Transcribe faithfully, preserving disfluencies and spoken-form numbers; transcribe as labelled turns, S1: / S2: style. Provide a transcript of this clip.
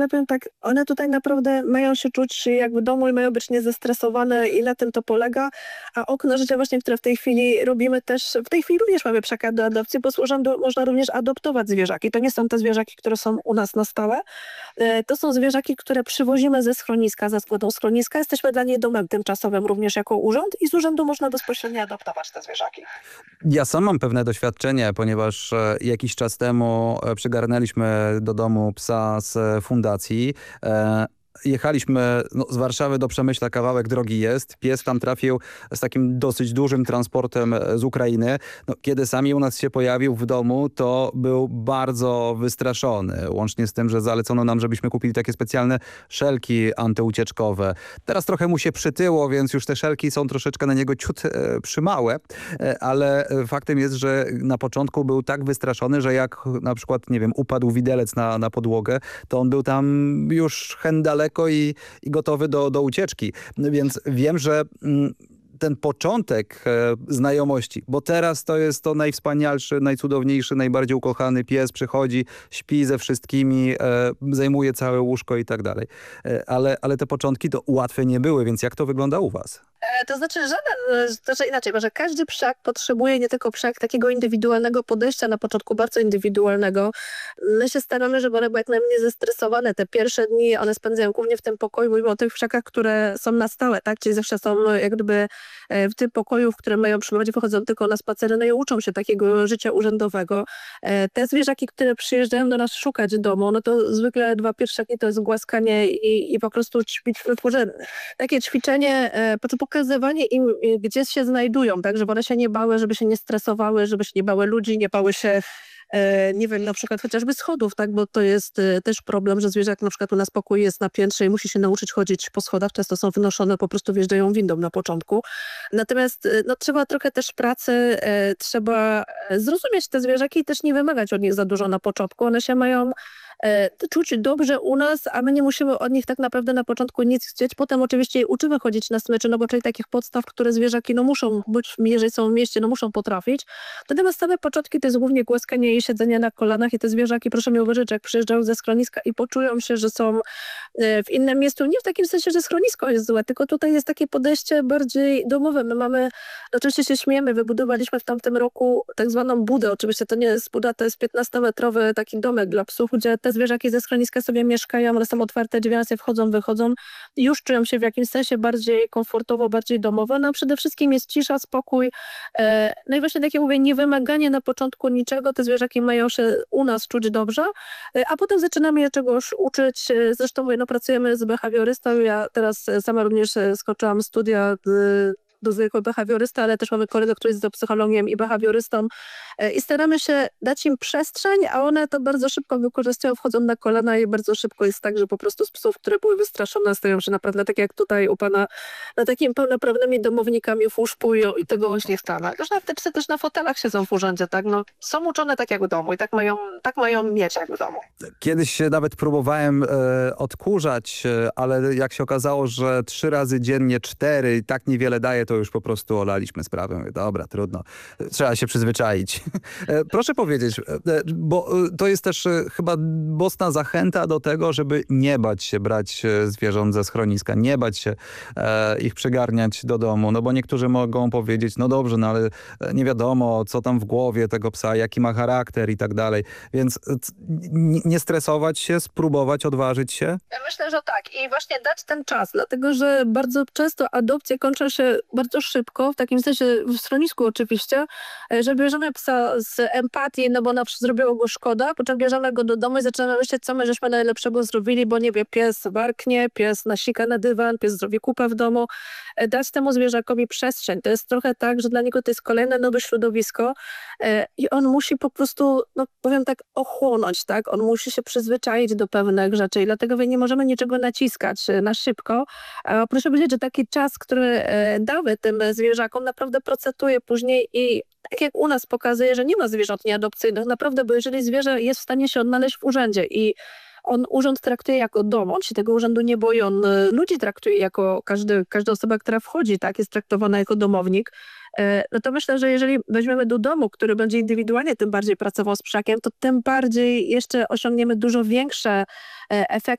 S1: ale powiem tak, one tutaj naprawdę mają się czuć jak w domu i mają być niezestresowane i na tym to polega. A okno życia właśnie, które w tej chwili robimy też, w tej chwili również mamy przekaz do adopcji, bo z urzędu można również adoptować zwierzaki. To nie są te zwierzaki, które są u nas na stałe. E, To są zwierzaki, które przywozimy ze schroniska, ze składą schroniska. Jesteśmy dla niej domem tymczasowym również jako urząd i z urzędu można bezpośrednio adoptować te zwierzaki.
S2: Ja sam mam pewne doświadczenie, ponieważ e, jakiś czas temu e, przygarnęliśmy do domu psa z e, fundacji. E, Jechaliśmy no, z Warszawy do Przemyśla, kawałek drogi jest. Pies tam trafił z takim dosyć dużym transportem e, z Ukrainy. No, kiedy sami u nas się pojawił w domu, to był bardzo wystraszony. Łącznie z tym, że zalecono nam, żebyśmy kupili takie specjalne szelki antyucieczkowe. Teraz trochę mu się przytyło, więc już te szelki są troszeczkę na niego ciut e, przymałe. E, ale e, faktem jest, że na początku był tak wystraszony, że jak na przykład, nie wiem, upadł widelec na, na podłogę, to on był tam już hen daleko i, i gotowy do, do ucieczki. Więc wiem, że mm, ten początek e, znajomości, bo teraz to jest to najwspanialszy, najcudowniejszy, najbardziej ukochany pies, przychodzi, śpi ze wszystkimi, e, zajmuje całe łóżko i tak dalej. E, ale, ale te początki to łatwe nie były, więc jak to wygląda u was?
S1: E, To znaczy, żaden, e, to znaczy inaczej, że każdy psiak potrzebuje nie tylko psiak takiego indywidualnego podejścia na początku, bardzo indywidualnego. My się staramy, żeby one były jak najmniej zestresowane. Te pierwsze dni one spędzają głównie w tym pokoju, mówimy o tych psiakach, które są na stałe, tak? Czyli zawsze są e, jak gdyby e, w tym pokoju, w którym mają przybywać, wychodzą tylko na spacery, no i uczą się takiego życia urzędowego. E, Te zwierzaki, które przyjeżdżają do nas szukać domu, no to zwykle dwa pierwsze dni to jest głaskanie i, i po prostu ćwicz, takie ćwiczenie, e, po co pokazywanie im, e, gdzie się znajdują, tak, żeby one się nie bały, żeby się nie stresowały, żeby się nie bały ludzi, nie bały się, e, nie wiem, na przykład chociażby schodów, tak, bo to jest e, też problem, że zwierzak na przykład u nas pokój jest na piętrze i musi się nauczyć chodzić po schodach, często są wynoszone, po prostu wjeżdżają windą na początku. Natomiast e, no, trzeba trochę też pracy, e, trzeba e, zrozumieć te zwierzaki i też nie wymagać od nich za dużo na początku. One się mają e, czuć dobrze u nas, a my nie musimy od nich tak naprawdę na początku nic chcieć. Potem oczywiście je uczymy chodzić na smyczy, no bo czyli takich podstaw, które zwierzaki no muszą być, jeżeli są w mieście, no muszą potrafić. Natomiast same początki to jest głównie głaskanie i siedzenie na kolanach i te zwierzaki, proszę mi uwierzyć, że jak przyjeżdżają ze schroniska i poczują się, że są e, w innym miejscu, nie w takim sensie, że schronisko jest złe, tylko tutaj jest takie podejście bardziej domowe. My mamy, oczywiście się śmiejemy, wybudowaliśmy w tamtym roku tak zwaną budę. Oczywiście to nie jest buda, to jest piętnastometrowy taki domek dla psów, gdzie te zwierzaki ze schroniska sobie mieszkają, one są otwarte drzwi, one sobie wchodzą, wychodzą i już czują się w jakimś sensie bardziej komfortowo, bardziej domowo. No przede wszystkim jest cisza, spokój. E, No i właśnie tak jak mówię, niewymaganie na początku niczego, te zwierzaki mają się u nas czuć dobrze, e, a potem zaczynamy je czegoś uczyć. E, Zresztą mówię, no, pracujemy z behawiorystą. Ja teraz e, sama również e, skończyłam studia e, do zwykłego behawiorysty, ale też mamy kolegę, który jest do psychologiem i behawiorystą e, i staramy się dać im przestrzeń, a one to bardzo szybko wykorzystują, wchodzą na kolana i bardzo szybko jest tak, że po prostu z psów, które były wystraszone, stają się naprawdę tak jak tutaj u pana, na takim pełnoprawnymi domownikami w łóżku i, i tego właśnie stana. Też nawet te psy też na fotelach siedzą w urzędzie, tak? No, są uczone tak jak w domu i tak mają, tak mają mieć jak w domu.
S2: Kiedyś się nawet próbowałem e, odkurzać, e, ale jak się okazało, że trzy razy dziennie cztery i tak niewiele daje, to już po prostu olaliśmy sprawę. Mówię, dobra, trudno. Trzeba się przyzwyczaić. E, proszę powiedzieć, e, bo e, to jest też e, chyba mocna zachęta do tego, żeby nie bać się brać e, zwierząt ze schroniska, nie bać się e, ich przygarniać do domu, no bo niektórzy mogą powiedzieć, no dobrze, no ale e, nie wiadomo, co tam w głowie tego psa, jaki ma charakter i tak dalej. Więc e, c- n- nie stresować się, spróbować, odważyć się.
S1: Ja myślę, że tak. I właśnie dać ten czas, dlatego że bardzo często adopcje kończą się bardzo szybko, w takim sensie w schronisku oczywiście, e, że bierzemy psa z empatii, no bo nam zrobiło go szkoda, po czym bierzemy go do domu i zaczynamy myśleć, co my żeśmy najlepszego zrobili, bo nie wie, pies warknie, pies nasika na dywan, pies zrobi kupę w domu. E, Dać temu zwierzakowi przestrzeń. To jest trochę tak, że dla niego to jest kolejne nowe środowisko e, i on musi po prostu, no powiem tak, ochłonąć, tak? On musi się przyzwyczaić do pewnych rzeczy i dlatego nie możemy niczego naciskać e, na szybko. A proszę powiedzieć, że taki czas, który e, damy tym zwierzakom, naprawdę procentuje później i tak jak u nas pokazuje, że nie ma zwierząt nieadopcyjnych, naprawdę, bo jeżeli zwierzę jest w stanie się odnaleźć w urzędzie i on urząd traktuje jako dom, on się tego urzędu nie boi, on e, ludzi traktuje jako każdy, każda osoba, która wchodzi, tak, jest traktowana jako domownik. E, No to myślę, że jeżeli weźmiemy do domu, który będzie indywidualnie tym bardziej pracował z psiakiem, to tym bardziej jeszcze osiągniemy dużo większe e, efekty